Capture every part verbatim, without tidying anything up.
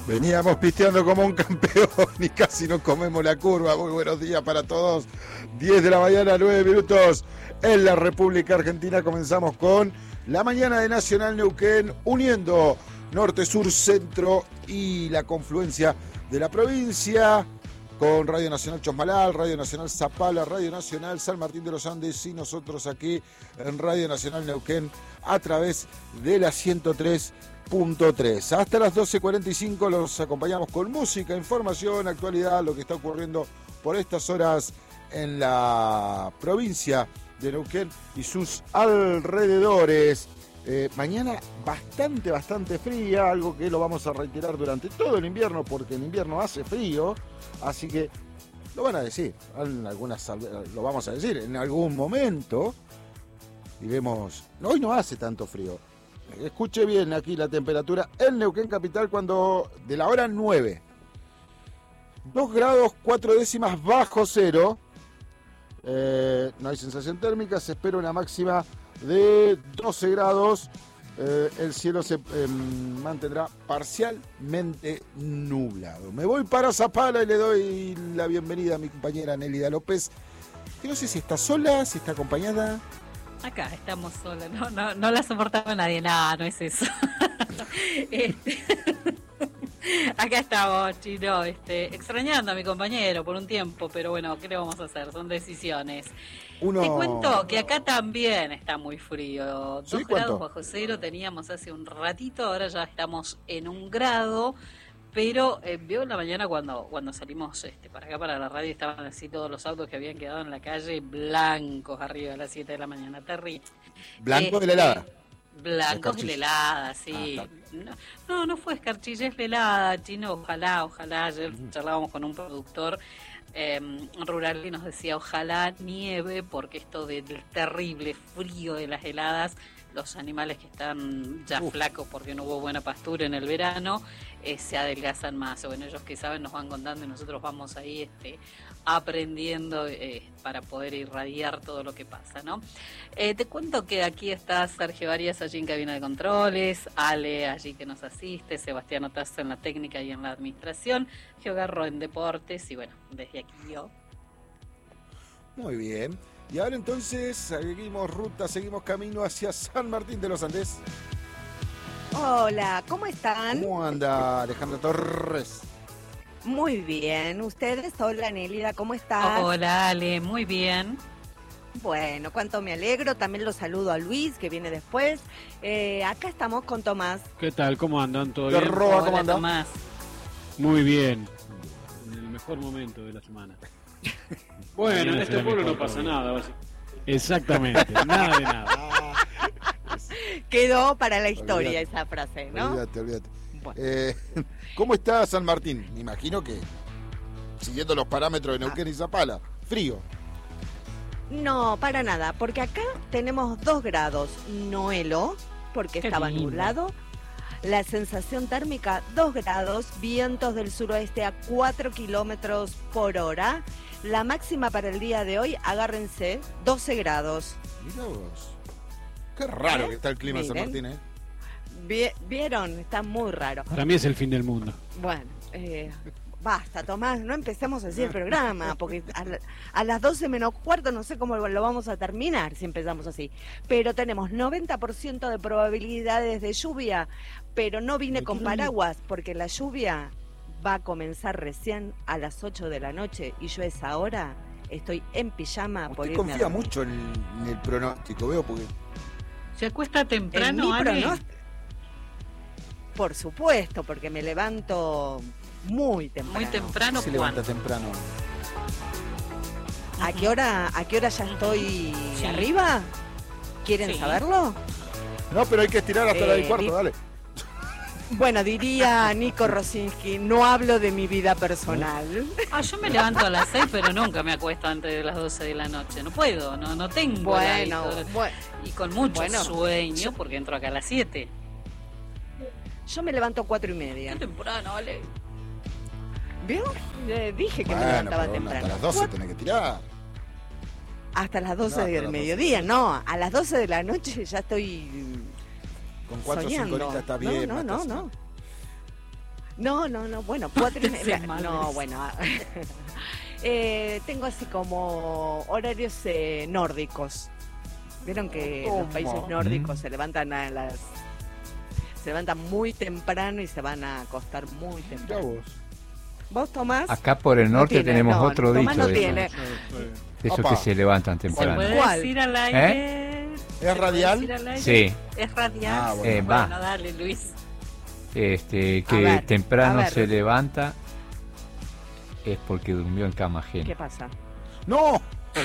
Veníamos pisteando como un campeón y casi nos comemos la curva. Muy buenos días para todos. diez de la mañana, nueve minutos en la República Argentina. Comenzamos con la mañana de Nacional Neuquén, uniendo norte, sur, centro y la confluencia de la provincia, con Radio Nacional Chosmalal, Radio Nacional Zapala, Radio Nacional San Martín de los Andes y nosotros aquí en Radio Nacional Neuquén a través de la ciento tres punto tres. Hasta las doce cuarenta y cinco los acompañamos con música, información, actualidad, lo que está ocurriendo por estas horas en la provincia de Neuquén y sus alrededores. Eh, mañana bastante, bastante fría, algo que lo vamos a reiterar durante todo el invierno, porque en invierno hace frío, así que lo van a decir, en algunas, lo vamos a decir en algún momento, y vemos, hoy no hace tanto frío. Escuche bien aquí la temperatura en Neuquén Capital cuando de la hora nueve. dos grados cuatro décimas bajo cero. Eh, no hay sensación térmica, se espera una máxima de doce grados. Eh, el cielo se eh, mantendrá parcialmente nublado. Me voy para Zapala y le doy la bienvenida a mi compañera Nélida López, que no sé si está sola, si está acompañada. Acá estamos solas, no, no, no la soportaba nadie, nada, no es eso. este, acá estamos, Chino, este, extrañando a mi compañero por un tiempo, pero bueno, ¿qué le vamos a hacer? Son decisiones. Uno... Te cuento que acá también está muy frío, dos ¿Sí? grados bajo cero teníamos hace un ratito, ahora ya estamos en un grado. Pero eh, veo en la mañana cuando cuando salimos este, para acá, para la radio, estaban así todos los autos que habían quedado en la calle blancos arriba a las siete de la mañana, terrible. ¿Blanco este, de la helada? Blancos de la helada, sí. Ah, no, no, no fue escarchilla, es la helada, Chino, ojalá, ojalá. Ayer uh-huh. charlábamos con un productor eh, rural y nos decía, ojalá nieve, porque esto de, del terrible frío de las heladas, los animales que están ya Uf. flacos porque no hubo buena pastura en el verano, eh, se adelgazan más. Bueno, ellos que saben nos van contando y nosotros vamos ahí este, aprendiendo eh, para poder irradiar todo lo que pasa, ¿no? Eh, te cuento que aquí está Sergio Arias allí en cabina de controles, Ale allí que nos asiste, Sebastián Otazo en la técnica y en la administración, Geo Garro en deportes y bueno, desde aquí yo. Muy bien. Y ahora entonces seguimos ruta, seguimos camino hacia San Martín de los Andes. Hola, ¿cómo están? ¿Cómo anda Alejandra Torres? Muy bien, ¿ustedes? Hola Nélida, ¿cómo estás? Hola Ale, muy bien. Bueno, cuánto me alegro, también los saludo a Luis, que viene después. Eh, acá estamos con Tomás. ¿Qué tal? ¿Cómo andan? ¿Todo bien? Roba, ¿cómo anda? Tomás. Muy bien, en el mejor momento de la semana. Bueno, en este pueblo no pasa nada. Básicamente. Exactamente, nada de nada. Quedó para la historia olvídate, esa frase, ¿no? Olvídate, olvídate. Bueno. Eh, ¿Cómo está San Martín? Me imagino que siguiendo los parámetros de Neuquén ah. y Zapala. Frío. No, para nada, porque acá tenemos dos grados. Noelo, porque Qué estaba lindo. nublado. La sensación térmica, dos grados, vientos del suroeste a cuatro kilómetros por hora. La máxima para el día de hoy, agárrense, doce grados. Mirá vos. Qué raro ¿Eh? que está el clima en San Martín, ¿eh? ¿Vieron? Está muy raro. Para mí es el fin del mundo. Bueno, eh, basta, Tomás, no empecemos así el programa, porque a, la, a las doce menos cuarto no sé cómo lo vamos a terminar si empezamos así. Pero tenemos noventa por ciento de probabilidades de lluvia, pero no vine con paraguas, porque la lluvia va a comenzar recién a las ocho de la noche y yo a esa hora estoy en pijama. Usted por irme confía a mucho en el, en el pronóstico, veo, porque... ¿Se acuesta temprano, Ale? Por supuesto, porque me levanto muy temprano. Muy temprano, se levanta temprano. ¿A qué hora, a qué hora ya estoy sí. arriba? ¿Quieren sí. saberlo? No, pero hay que estirar hasta eh, la del cuarto, di- dale. Bueno, diría Nico Rosinski, no hablo de mi vida personal. Ah, yo me levanto a las seis, pero nunca me acuesto antes de las doce de la noche. No puedo, no, no tengo. Bueno, bueno. Y con mucho bueno, sueño, yo, porque entro acá a las siete. Yo me levanto cuatro y media. Qué temprano, vale. ¿Vio? Eh, dije que bueno, me levantaba pero temprano. Hasta las doce ¿What? Tenés que tirar. Hasta las doce no, del mediodía, doce. No, a las doce de la noche ya estoy con cuatro o cinco horitas está bien. No, no, no, no. No, no, no, bueno, cuatro y media. Sí, madres. No, bueno. eh, tengo así como horarios eh, nórdicos. Vieron que ¿Cómo? los países nórdicos Mm. se levantan a las. Se levantan muy temprano y se van a acostar muy Mirá temprano. vos. ¿Vos, Tomás? Acá por el No norte tiene, tenemos no, otro Tomás dicho no de, tiene. eso, Yo soy- de esos Opa. que se levantan ¿Se temprano. puede ¿Cuál? decir al aire? ¿Es ¿Se puede radial? decir al aire? Sí. ¿Es radial? Ah, bueno. Eh, va. Bueno, dale, Luis. Este, A que ver, temprano a ver. se levanta es porque durmió en cama ¿Qué ajena. pasa? ¡No!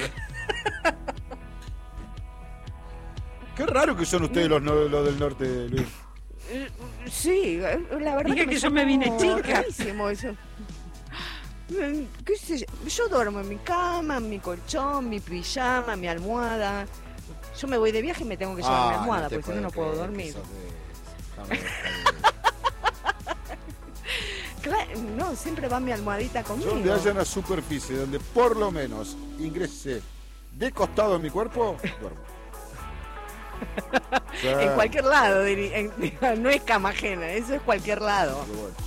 Qué raro que son ustedes los, no- los del norte, Luis. Eh, Sí, eh, la verdad Dije que, que yo me vine sonó chica. rarísimo eso. Eh, ¿Qué sé yo? Yo duermo en mi cama, en mi colchón, mi pijama, mi almohada. Yo me voy de viaje y me tengo que llevar mi almohada, Ah, te porque si no, no puedo puedo creer dormir. que sos de- Déjame ver. Claro, no, siempre va mi almohadita Yo conmigo. donde haya una superficie donde por lo menos ingrese de costado en mi cuerpo, duermo. O sea, En cualquier lado, diri- en- no es cama ajena, eso es cualquier lado. qué bueno.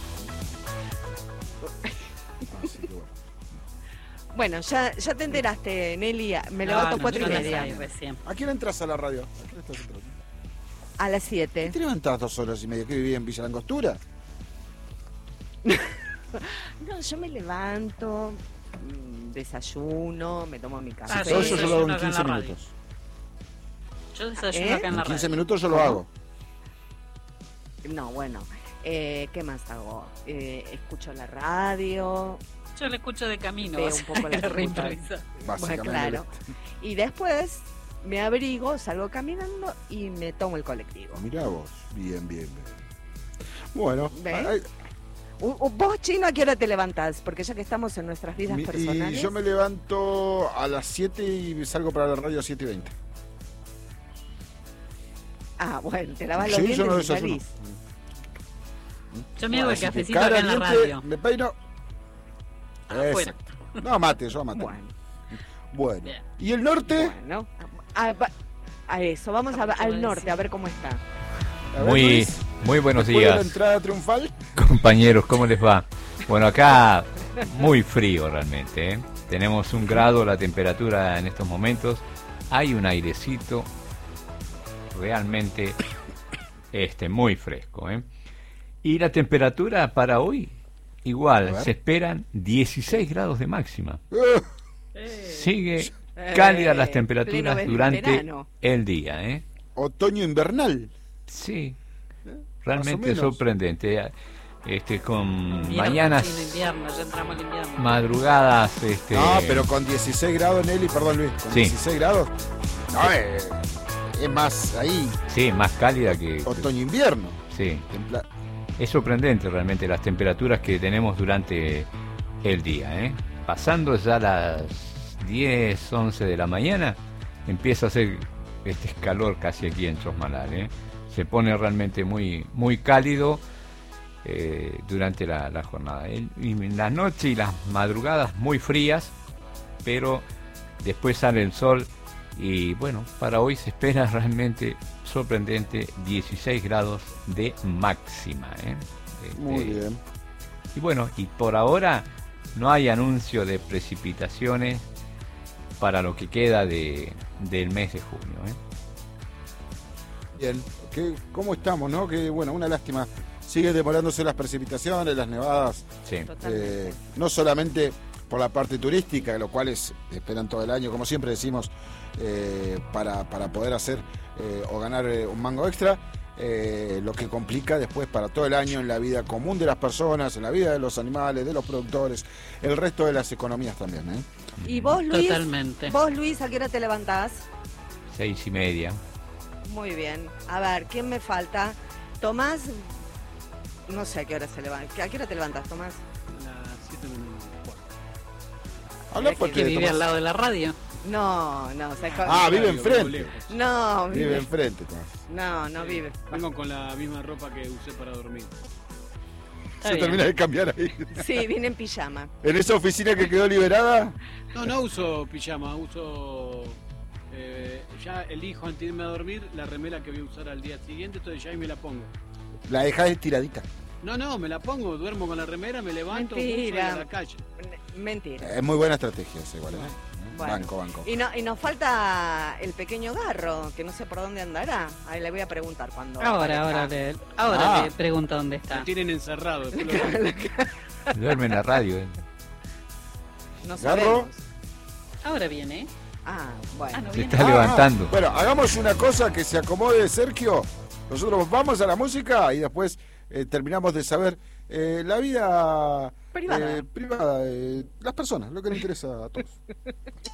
Así que bueno. Bueno, ya, ya te enteraste, Nelly, me No, levanto no, cuatro yo y no media, salí recién. ¿A quién entras a la radio? ¿A quién estás entrando? a las ¿Qué siete. te levantás dos horas y media? ¿Que vivía en Villa Langostura? No, yo me levanto, mm, desayuno, me tomo mi café. Ah, Todo sí, eso yo lo hago en desayuno acá en quince la radio. minutos. Yo desayuno ¿Eh? acá en En la quince radio. minutos yo lo hago. No, bueno, eh, ¿qué más hago? Eh, escucho la radio, Yo le escucho de camino. veo o un sea, poco la re facultad. improvisado. Básicamente. Bueno, claro. Y después me abrigo, salgo caminando y me tomo el colectivo. Mirá vos. Bien, bien, bien. Bueno, ¿Ves? ay, U- u- ¿Vos, Chino, a qué hora te levantás? Porque ya que estamos en nuestras vidas mi- y personales. yo me levanto a las siete y salgo para la radio a siete y veinte. Ah, bueno, te lavas los Sí, yo dientes no y desayuno. salís. Yo me hago el Así que cafecito cara, acá en la diente, radio. me peino. Afuera. Exacto. No, mate, yo mate. Bueno, Bueno. Bien. ¿Y el norte? bueno. A, va- a eso, vamos a, Vamos a al ver norte si- a ver cómo está. A ver, Muy, Luis, muy buenos después de la días, entrada triunfal. compañeros, ¿cómo les va? Bueno, acá muy frío realmente, ¿eh? Tenemos un grado la temperatura en estos momentos, hay un airecito realmente este, muy fresco, ¿eh? Y la temperatura para hoy, A igual, ver. se esperan dieciséis grados de máxima. Uh, Sigue cálidas las Eh, temperaturas pleno durante verano. el día, ¿eh? otoño invernal. Sí, Más realmente o menos. sorprendente. Este, con Invierno, mañanas, sí, invierno, ya entramos al invierno. madrugadas, este, No, pero con dieciséis grados, Nelly, perdón Luis, con Sí. dieciséis grados. No, eh, es más ahí, sí, más cálida que, que- otoño-invierno. sí. Templa- Es sorprendente realmente las temperaturas que tenemos durante el día, ¿eh? Pasando ya las diez, once de la mañana, empieza a hacer este calor casi aquí en Chosmalal, ¿eh? Se pone realmente muy, muy cálido eh, durante la, la jornada. El- y en la noche y las madrugadas muy frías, pero después sale el sol y bueno, para hoy se espera realmente sorprendente dieciséis grados de máxima, ¿eh? Este, Muy bien. y bueno, y por ahora no hay anuncio de precipitaciones para lo que queda de, del mes de junio, ¿eh? Bien. ¿Qué- ¿Cómo estamos, no? Que bueno, una lástima. Sigue demorándose las precipitaciones, las nevadas. Sí. Totalmente. Eh, no solamente por la parte turística, lo cual es, esperan todo el año, como siempre decimos, eh, para, para poder hacer eh, o ganar eh, un mango extra, eh, lo que complica después para todo el año en la vida común de las personas, en la vida de los animales, de los productores, el resto de las economías también, ¿eh? ¿Y vos, Luis? Totalmente. ¿Vos, Luis, a qué hora te levantás? Seis y media. Muy bien. A ver, ¿quién me falta? Tomás, no sé a qué hora se levanta. ¿A qué hora te levantas, Tomás? A las siete menos cuarto. Habla que fuerte Que de vive Tomás. al lado de la radio. No, no, o sea, co- Ah, vive Vivo enfrente. lejos. no, Vive vive. enfrente, Tomás. No, no Sí, vive. Vengo con la misma ropa que usé para dormir. Está Se bien. termina de cambiar ahí. Sí, viene en pijama. En esa oficina que quedó liberada, No, no uso pijama, uso... eh, ya elijo antes de irme a dormir la remera que voy a usar al día siguiente, entonces ya ahí me la pongo. la dejás estiradita. No, no, me la pongo, duermo con la remera, me levanto, Mentira. a la calle. Mentira. Es muy buena estrategia ese, igual, ¿eh? Bueno. Banco, banco. Y, no, y nos falta el pequeño Garro, que no sé por dónde andará. Ahí le voy a preguntar cuando. Ahora, ahora le, ahora Ah. le pregunto dónde Me está. tienen encerrado. después lo- Duerme en la radio. ¿eh? No Garro. sabemos. Ahora viene. Ah, bueno. Ah, no Se viene. está levantando. Bueno, hagamos una cosa que se acomode, Sergio. Nosotros vamos a la música y después eh, terminamos de saber eh, la vida Privada. eh, privada de las personas, lo que le interesa a todos.